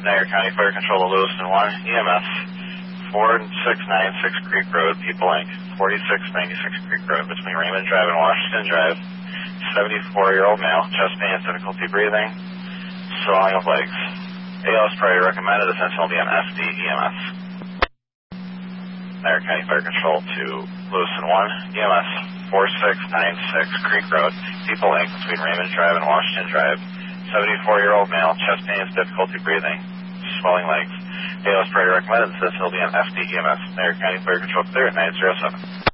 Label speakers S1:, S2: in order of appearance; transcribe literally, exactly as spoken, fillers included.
S1: Niagara County Fire Control to Lewiston one, E M S, four six nine six Creek Road, People Incorporated, forty-six ninety-six Creek Road, between Raymond Drive and Washington Drive, seventy-four-year-old male, chest pain, difficulty breathing, swelling of legs. A L S priority recommended, attention will be on S D E M S. Niagara County Fire Control to Lewiston one, E M S, four six nine six Creek Road, People Incorporated, between Raymond Drive and Washington Drive, seventy-four-year-old male, chest pain, difficulty breathing, swelling legs. A L S priority recommended, attention will be on S D E M S. Niagara County Fire Control clear at nine zero seven.